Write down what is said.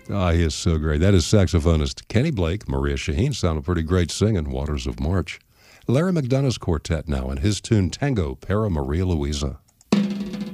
Ah, he is so great. That is saxophonist Kenny Blake. Maria Shaheen sounded pretty great singing Waters of March. Larry McDonough's quartet now and his tune Tango Para Maria Luisa.